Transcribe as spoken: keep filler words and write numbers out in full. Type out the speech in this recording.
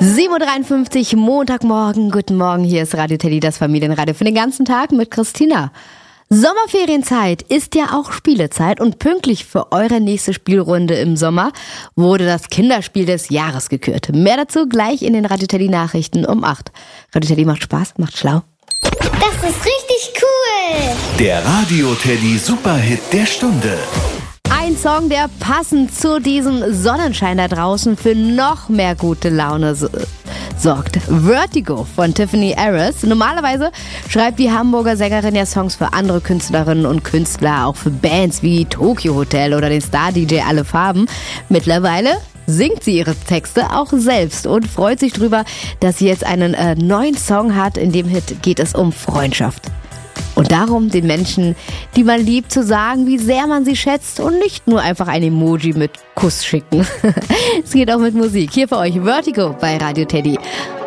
sieben Uhr dreiundfünfzig, Montagmorgen. Guten Morgen, hier ist Radio Teddy, das Familienradio für den ganzen Tag mit Christina. Sommerferienzeit ist ja auch Spielezeit und pünktlich für eure nächste Spielrunde im Sommer wurde das Kinderspiel des Jahres gekürt. Mehr dazu gleich in den Radio Teddy Nachrichten um acht. Radio Teddy macht Spaß, macht schlau. Das ist richtig cool. Der Radio Teddy Superhit der Stunde. Ein Song, der passend zu diesem Sonnenschein da draußen für noch mehr gute Laune so- sorgt. Vertigo von Tiffany Harris. Normalerweise schreibt die Hamburger Sängerin ja Songs für andere Künstlerinnen und Künstler, auch für Bands wie Tokyo Hotel oder den Star-D J Alle Farben. Mittlerweile singt sie ihre Texte auch selbst und freut sich drüber, dass sie jetzt einen äh, neuen Song hat. In dem Hit geht es um Freundschaft. Und darum, den Menschen, die man liebt, zu sagen, wie sehr man sie schätzt und nicht nur einfach ein Emoji mit Kuss schicken. Es geht auch mit Musik. Hier für euch Vertigo bei Radio Teddy.